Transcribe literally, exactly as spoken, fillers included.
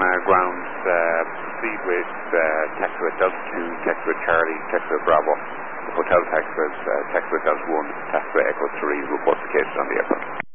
uh, grounds, uh, proceed with uh, taxiway Delta two, taxiway Charlie, taxiway Bravo. The hotel taxiways, uh, taxiway Delta one, taxiway Echo three, report the cases on the airport.